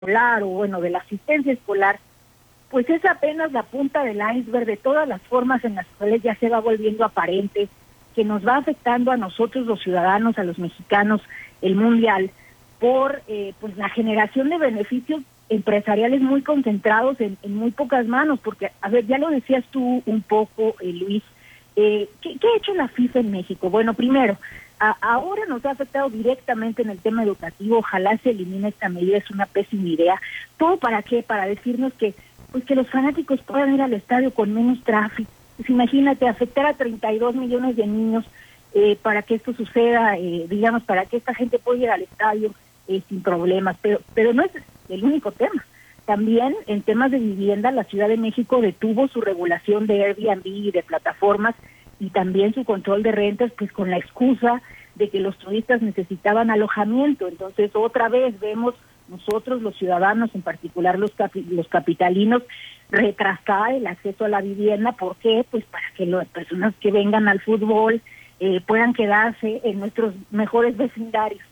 escolar o bueno, de la asistencia escolar, pues es apenas la punta del iceberg de todas las formas en las cuales ya se va volviendo aparente que nos va afectando a nosotros los ciudadanos, a los mexicanos, el mundial, por pues la generación de beneficios empresariales muy concentrados en muy pocas manos, porque, a ver, ya lo decías tú un poco, Luis, ¿qué ha hecho la FIFA en México? Bueno, primero, ahora nos ha afectado directamente en el tema educativo, ojalá se elimine esta medida, es una pésima idea. ¿Todo para qué? Para decirnos que pues que los fanáticos puedan ir al estadio con menos tráfico. Pues imagínate, afectar a 32 millones de niños para que esto suceda, digamos, para que esta gente pueda ir al estadio sin problemas, pero no es el único tema. También en temas de vivienda, la Ciudad de México detuvo su regulación de Airbnb y de plataformas y también su control de rentas, pues con la excusa de que los turistas necesitaban alojamiento. Entonces, otra vez vemos nosotros, los ciudadanos, en particular los capitalinos, retrasar el acceso a la vivienda. ¿Por qué? Pues para que las personas que vengan al fútbol puedan quedarse en nuestros mejores vecindarios.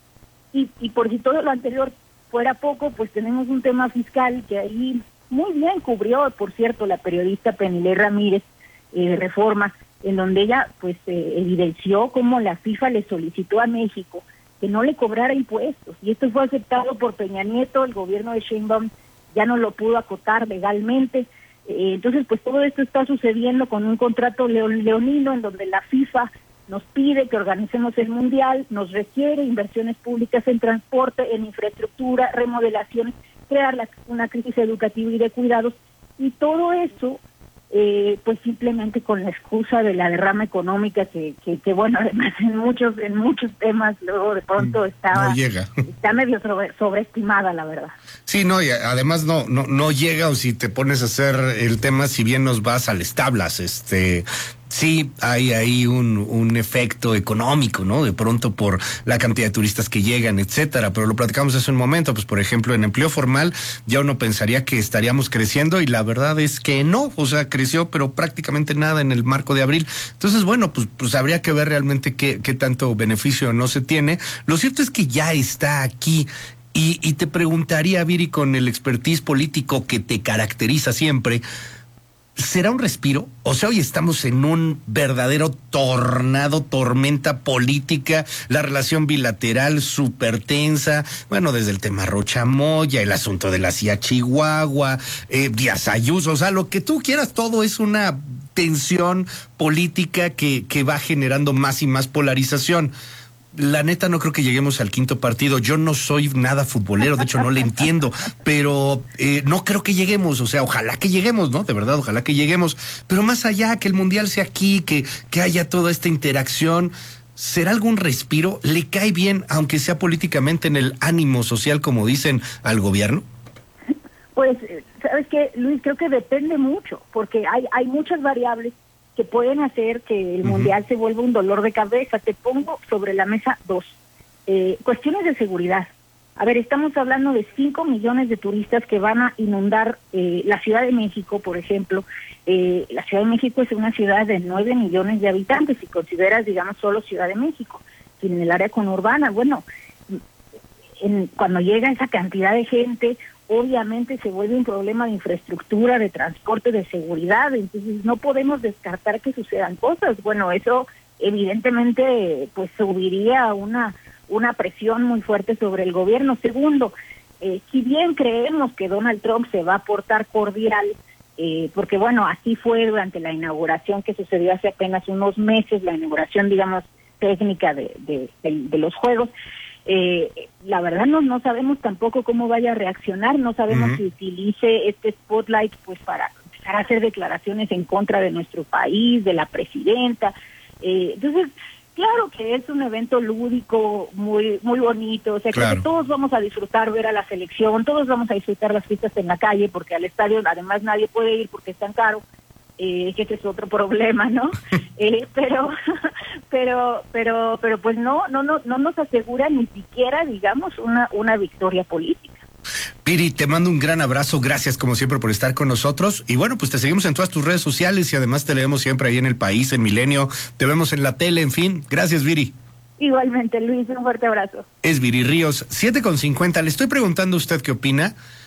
Y por si todo lo anterior fuera poco, pues tenemos un tema fiscal que ahí muy bien cubrió, por cierto, la periodista Penilei Ramírez de Reforma, en donde ella pues evidenció cómo la FIFA le solicitó a México que no le cobrara impuestos, y esto fue aceptado por Peña Nieto. El gobierno de Sheinbaum ya no lo pudo acotar legalmente. Entonces pues todo esto está sucediendo con un contrato leonino en donde la FIFA nos pide que organicemos el Mundial, nos requiere inversiones públicas en transporte, en infraestructura, remodelaciones, crear una crisis educativa y de cuidados, y todo eso pues simplemente con la excusa de la derrama económica que bueno, además en muchos temas luego de pronto está medio sobreestimada, la verdad. Sí, no, y además no llega, o si te pones a hacer el tema, si bien nos vas a las tablas, sí, hay ahí un efecto económico, ¿no? De pronto por la cantidad de turistas que llegan, etcétera, pero lo platicamos hace un momento, pues por ejemplo en empleo formal ya uno pensaría que estaríamos creciendo y la verdad es que no, o sea, creció pero prácticamente nada en el marco de abril. Entonces, bueno, pues habría que ver realmente qué tanto beneficio no se tiene. Lo cierto es que ya está aquí. Y te preguntaría, Viri, con el expertise político que te caracteriza siempre, ¿será un respiro? O sea, hoy estamos en un verdadero tormenta política, la relación bilateral súper tensa, bueno, desde el tema Rocha Moya, el asunto de la CIA Chihuahua, Díaz Ayuso, o sea, lo que tú quieras, todo es una tensión política que va generando más y más polarización. La neta no creo que lleguemos al quinto partido. Yo no soy nada futbolero, de hecho no le entiendo, pero no creo que lleguemos, o sea, ojalá que lleguemos, ¿no? De verdad, ojalá que lleguemos, pero más allá, que el Mundial sea aquí, que haya toda esta interacción, ¿será algún respiro? ¿Le cae bien, aunque sea políticamente, en el ánimo social, como dicen, al gobierno? Pues, ¿sabes qué, Luis? Creo que depende mucho, porque hay muchas variables que pueden hacer que el Mundial se vuelva un dolor de cabeza. Te pongo sobre la mesa dos. Cuestiones de seguridad. A ver, estamos hablando de 5 millones de turistas que van a inundar la Ciudad de México, por ejemplo. La Ciudad de México es una ciudad de 9 millones de habitantes, si consideras, digamos, solo Ciudad de México, y en el área conurbana. Bueno, cuando llega esa cantidad de gente, obviamente se vuelve un problema de infraestructura, de transporte, de seguridad. Entonces no podemos descartar que sucedan cosas. Bueno, eso evidentemente pues subiría una presión muy fuerte sobre el gobierno. Segundo, si bien creemos que Donald Trump se va a portar cordial, porque bueno, así fue durante la inauguración que sucedió hace apenas unos meses, la inauguración, digamos, técnica de los Juegos, la verdad no sabemos tampoco cómo vaya a reaccionar, no sabemos si utilice este spotlight pues para empezar a hacer declaraciones en contra de nuestro país, de la presidenta. Entonces, claro que es un evento lúdico muy muy bonito, o sea, claro, que todos vamos a disfrutar ver a la selección, todos vamos a disfrutar las fiestas en la calle, porque al estadio además nadie puede ir porque es tan caro. Que ese es otro problema, ¿no? pero pues no nos asegura ni siquiera, digamos, una victoria política. Piri, te mando un gran abrazo, gracias como siempre por estar con nosotros, y bueno, pues te seguimos en todas tus redes sociales y además te leemos siempre ahí en El País, en Milenio, te vemos en la tele, en fin, gracias, Viri. Igualmente, Luis, un fuerte abrazo. Es Viri Ríos, 7:50. Le estoy preguntando a usted qué opina.